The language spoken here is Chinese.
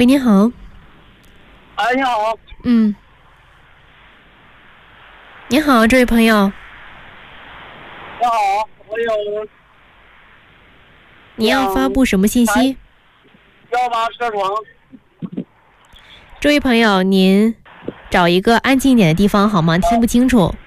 喂，你好。 哎，你好。 你好，这位朋友。 你好， 你要发布什么信息？ 要把车窗。 这位朋友，您找一个安静一点的地方好吗？听不清楚。